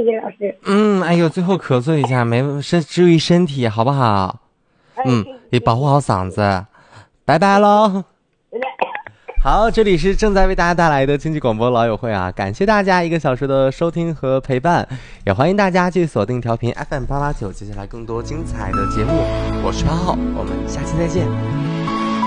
谢老师。 哎呦，最后咳嗽一下，注意身体，好不好？也保护好嗓子。拜拜喽。好，这里是正在为大家带来的经济广播老友会啊，感谢大家1个小时的收听和陪伴，也欢迎大家继续锁定调频 FM889，接下来更多精彩的节目，我是8号，我们下期再见。